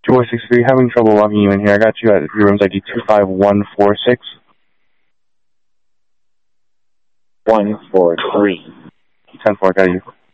263, having trouble logging you in here. I got you at your room's ID 25146. 143. 10-4, got you.